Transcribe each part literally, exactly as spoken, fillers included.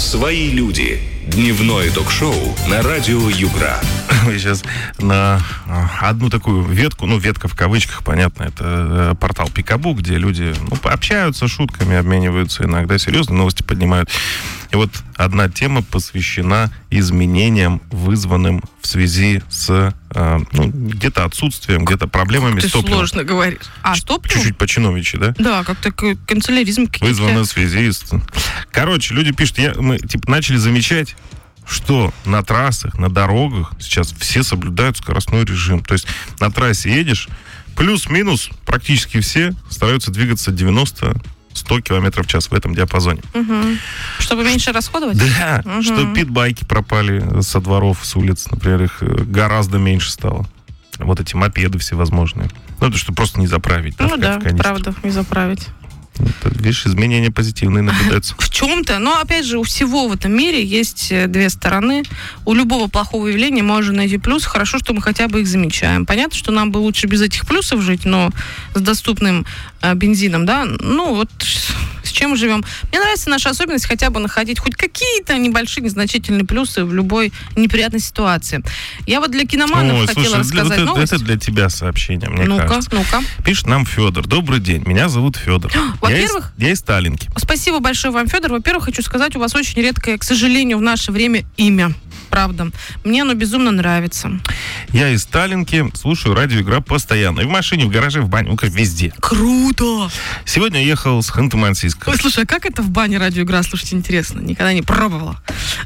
«Свои люди». Дневное ток-шоу на радио Югра. Мы сейчас на одну такую ветку, ну, ветка в кавычках, понятно, это портал Пикабу, где люди, ну, общаются шутками, обмениваются, иногда серьезные новости поднимают. И вот одна тема посвящена изменениям, вызванным в связи с э, ну, где-то отсутствием, где-то проблемами Ты с топливом. сложно говоришь. А, с топливом? Чуть-чуть по-чиновичи, да? Да, как-то канцеляризм какие-то. Вызвано в связи с... Короче, люди пишут, я, мы типа начали замечать, что на трассах, на дорогах сейчас все соблюдают скоростной режим. То есть на трассе едешь, плюс-минус практически все стараются двигаться девяносто-сто километров в час в этом диапазоне. Угу. Чтобы меньше расходовать? Да, угу. Что питбайки пропали со дворов, с улиц, например, их гораздо меньше стало. Вот эти мопеды всевозможные. Ну, это что просто не заправить. Ну да, да правда, не заправить. Это, видишь, изменения позитивные наблюдаются. В чем-то, но опять же, у всего в этом мире есть две стороны. У любого плохого явления можно найти плюс. Хорошо, что мы хотя бы их замечаем. Понятно, что нам бы лучше без этих плюсов жить, но с доступным э, бензином, да. Ну вот с чем живем. Мне нравится наша особенность хотя бы находить хоть какие-то небольшие незначительные плюсы в любой неприятной ситуации. Я вот для киноманов Ой, хотела слушай, рассказать вот новость. Это для тебя сообщение, мне ну-ка, кажется. Ну-ка, Пишет нам Федор. Добрый день, меня зовут Федор. Во-первых, я из, я из Таллинки. Спасибо большое вам, Федор. Во-первых, хочу сказать, у вас очень редкое, к сожалению, в наше время имя. Правда. Мне оно безумно нравится. Я из Таллинки, слушаю радио Игра постоянно. И в машине, в гараже, в бане, ну, как везде. Круто! Сегодня я ехал с Ханты-Мансийска. Ой, слушай, а как это в бане радио Игра? Слушайте, интересно. Никогда не пробовала.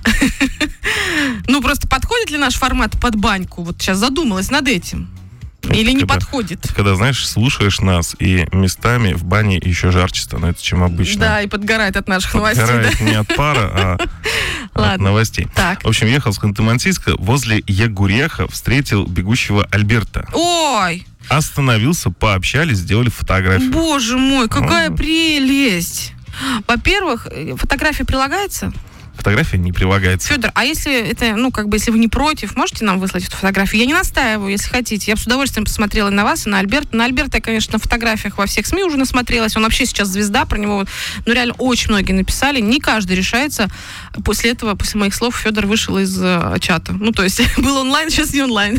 Ну, просто подходит ли наш формат под баньку? Вот сейчас задумалась над этим. Или не когда, подходит? Когда, знаешь, слушаешь нас, и местами в бане еще жарче становится, чем обычно. Да, и подгорает от наших подгорает новостей. Да? Не от пара, а от новостей. Так. В общем, ехал с Ханты-Мансийска, возле Ягурьеха встретил бегущего Альберта. Ой! Остановился, пообщались, сделали фотографию. Боже мой, какая О. прелесть! Во-первых, фотография прилагается? Фотография не прилагается. Федор, а если это, ну, как бы, если вы не против, можете нам выслать эту фотографию? Я не настаиваю, если хотите. Я бы с удовольствием посмотрела на вас, и на Альберта. На Альберта я, конечно, на фотографиях во всех СМИ уже насмотрелась. Он вообще сейчас звезда, про него, ну, реально, очень многие написали. Не каждый решается. После этого, после моих слов, Федор вышел из э, чата. Ну, то есть, был онлайн, сейчас не онлайн.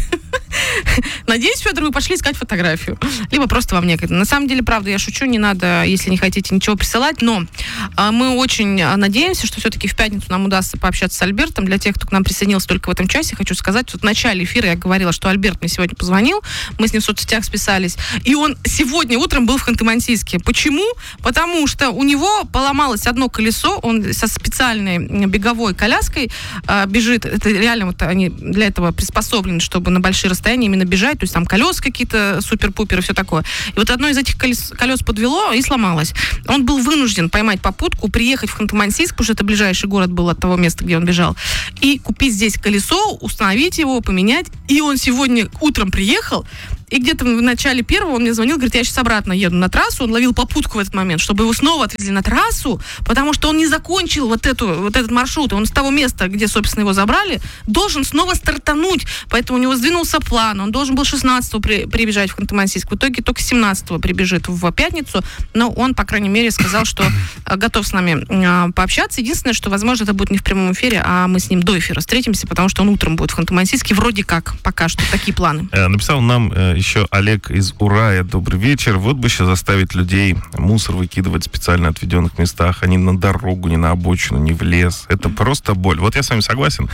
Надеюсь, Федор, вы пошли искать фотографию. Либо просто вам некогда. На самом деле, правда, я шучу, не надо, если не хотите ничего присылать, но э, мы очень надеемся, что все-таки в пятницу нам удастся пообщаться с Альбертом. Для тех, кто к нам присоединился только в этом часе, хочу сказать, вот в начале эфира я говорила, что Альберт мне сегодня позвонил, мы с ним в соцсетях списались, и он сегодня утром был в Ханты-Мансийске. Почему? Потому что у него поломалось одно колесо, он со специальной беговой коляской э, бежит, это реально вот они для этого приспособлены, чтобы на большие расстояния именно бежать, то есть там колеса какие-то супер-пупер и все такое. И вот одно из этих колес, колес подвело и сломалось. Он был вынужден поймать попутку, приехать в Ханты-Мансийск, потому что это ближайший город был от того места, где он бежал, и купить здесь колесо, установить его, поменять. И он сегодня утром приехал, и где-то в начале первого он мне звонил, говорит, я сейчас обратно еду на трассу. Он ловил попутку в этот момент, чтобы его снова отвезли на трассу, потому что он не закончил вот, эту, вот этот маршрут. Он с того места, где, собственно, его забрали, должен снова стартануть. Поэтому у него сдвинулся план. Он должен был шестнадцатого при, прибежать в Ханты-Мансийск. В итоге только семнадцатого прибежит в пятницу. Но он, по крайней мере, сказал, что готов с нами пообщаться. Единственное, что, возможно, это будет не в прямом эфире, а мы с ним до эфира встретимся, потому что он утром будет в Ханты-Мансийске. Вроде как. Пока что такие планы. Написал нам еще Олег из Урая. Добрый вечер. Вот бы сейчас заставить людей мусор выкидывать в специально отведенных местах, а не на дорогу, не на обочину, не в лес. Это просто боль. Вот я с вами согласен.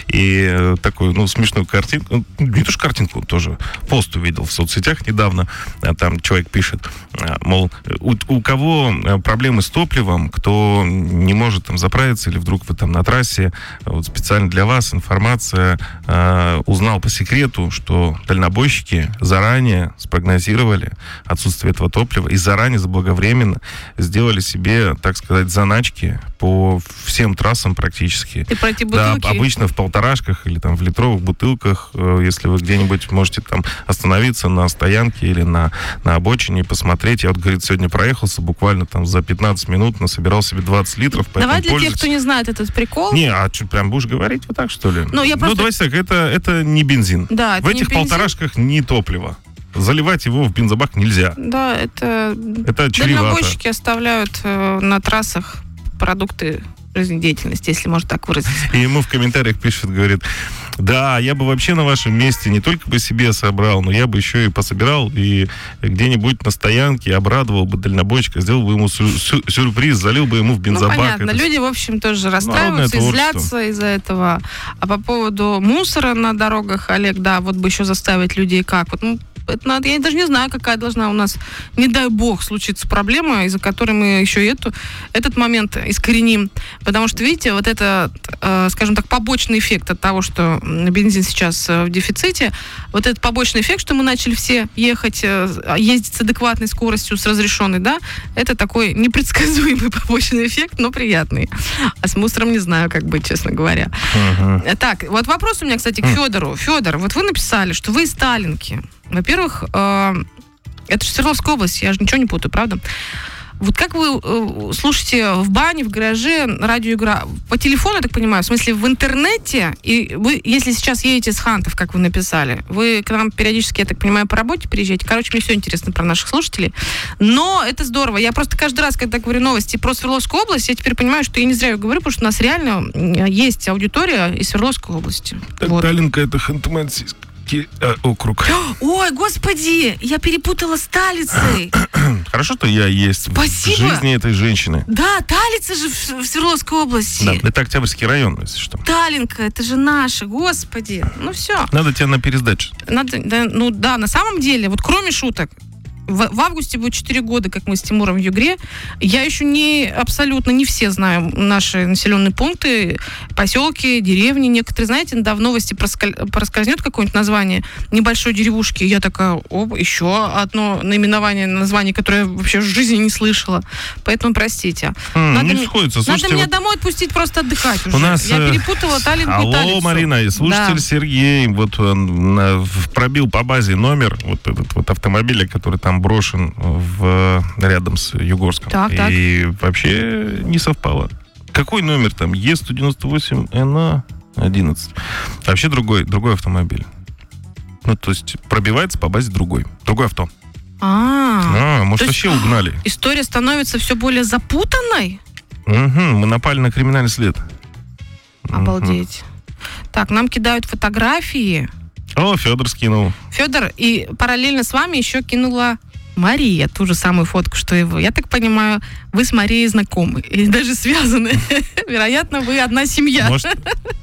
И э, такую, ну, смешную картинку, не то что картинку, тоже пост увидел в соцсетях недавно. Там человек пишет, мол, у, у кого проблемы с топливом, кто не может там заправиться, или вдруг вы там на трассе, вот специально для вас информация, э, узнал по секрету, что дальнобойщики заранее спрогнозировали отсутствие этого топлива и заранее, заблаговременно сделали себе, так сказать, заначки по всем трассам практически. И про эти бутылки? Да, обычно в полторашках или там в литровых бутылках, если вы где-нибудь можете там остановиться на стоянке или на, на обочине и посмотреть. Я вот, говорит, сегодня проехался буквально там за пятнадцать минут, насобирал себе двадцать литров. Давай для тех, кто не знает этот прикол. Не, а что, прям будешь говорить вот так, что ли? Ну, я просто... ну давайте так, это, это не бензин. Да, в этих полторашках не топливо. Заливать его в бензобак нельзя. Да, это... Это чревато. Дальнобойщики оставляют э, на трассах продукты жизнедеятельности, если можно так выразиться. И ему в комментариях пишет, говорит, да, я бы вообще на вашем месте не только бы себе собрал, но я бы еще и пособирал и где-нибудь на стоянке обрадовал бы дальнобойщика, сделал бы ему сю- сю- сюрприз, залил бы ему в бензобак. Ну, понятно. Это... Люди, в общем, тоже расстраиваются и злятся из-за этого. А по поводу мусора на дорогах, Олег, да, вот бы еще заставить людей как? Вот, ну, это надо, я даже не знаю, какая должна у нас, не дай бог, случиться проблема, из-за которой мы еще и эту, этот момент искореним. Потому что, видите, вот это, э, скажем так, побочный эффект от того, что бензин сейчас в дефиците, вот этот побочный эффект, что мы начали все ехать, э, ездить с адекватной скоростью, с разрешенной, да, это такой непредсказуемый побочный эффект, но приятный. А с мусором не знаю, как быть, честно говоря. Uh-huh. Так, вот вопрос у меня, кстати, к Федору. Федор, вот вы написали, что вы из Таллинки. Во-первых, э, это же Свердловская область, я же ничего не путаю, правда? Вот как вы э, слушаете в бане, в гараже радиоигра? По телефону, я так понимаю, в смысле в интернете? И вы, если сейчас едете с Хантов, как вы написали, вы к нам периодически, я так понимаю, по работе приезжаете? Короче, мне все интересно про наших слушателей. Но это здорово. Я просто каждый раз, когда говорю новости про Свердловскую область, я теперь понимаю, что я не зря ее говорю, потому что у нас реально есть аудитория из Свердловской области. Вот. Таллинка — это Ханты-Мансийск. Округ. Ой, господи, я перепутала с Талицей. Хорошо, что я есть Спасибо. В жизни этой женщины. Да, Талица же в, в Свердловской области. Да, это Октябрьский район, если что. Таллинка, это же наши, господи. Ну все. Надо тебя на пересдачу. Надо, да, ну да, на самом деле, вот кроме шуток, В, в августе будет четыре года, как мы с Тимуром в Югре. Я еще не абсолютно не все знаю наши населенные пункты, поселки, деревни. Некоторые, знаете, да, в новости проскаль... проскользнет какое-нибудь название небольшой деревушки. И я такая, оп, еще одно наименование, название, которое я вообще в жизни не слышала. Поэтому простите. Mm, надо не мне, сходится. надо Слушайте, меня вот... домой отпустить, просто отдыхать уже. У нас, я перепутала Таллинку алло, и Талицу. Алло, Марина, и слушатель да. Сергей вот он на, пробил по базе номер вот этот вот автомобиля, который там брошен в, рядом с Югорском. Так, и так. вообще не совпало. Какой номер там? Е сто девяносто восемь эн а одиннадцать. Вообще другой, другой автомобиль. Ну, то есть пробивается по базе другой. Другой авто. А, а может, то вообще есть угнали. История становится все более запутанной? Угу, мы напали на криминальный след. Обалдеть. Угу. Так, нам кидают фотографии. О, Федор скинул. Федор, и параллельно с вами еще кинула Мария ту же самую фотку, что и вы. Я так понимаю, вы с Марией знакомы и даже связаны. Вероятно, вы одна семья. Может,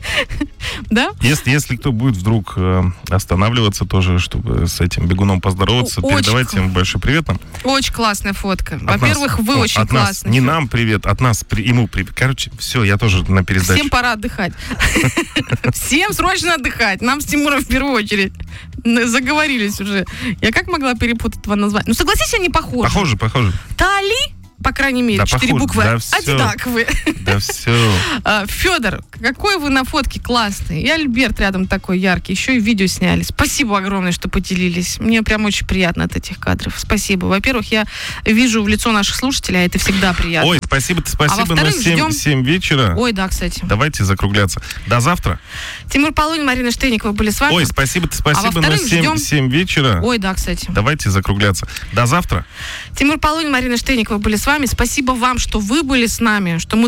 да? Если, если кто будет вдруг э, останавливаться тоже, чтобы с этим бегуном поздороваться, Очень передавайте ему большой привет нам. Очень классная фотка. От Во-первых, нас, вы о, очень от нас, классный. Не нам привет, от нас при, ему привет. Короче, все, я тоже на пересдаче. Всем пора отдыхать. Всем срочно отдыхать. Нам с Тимуром в первую очередь. Заговорились уже. Я как могла перепутать два названия? Ну, согласись, они похожи. Похоже, похоже. Тали, по крайней мере, Да, четыре похоже. буквы Да, всё. одинаковые. Да все. А, Федор, какой вы на фотке классный. И Альберт рядом такой яркий. Еще и видео сняли. Спасибо огромное, что поделились. Мне прям очень приятно от этих кадров. Спасибо. Во-первых, я вижу в лицо наших слушателей, а это всегда приятно. Ой, спасибо, спасибо на ждем... семь вечера. Ой, да, кстати. Давайте закругляться. До завтра. Тимур Полунин, Марина Штейникова были с вами. Ой, спасибо, спасибо а на ждем... семь вечера. Ой, да, кстати. Давайте закругляться. До завтра. Тимур Полунин, Марина Штейникова были с вами. Спасибо вам, что вы были с нами, что мы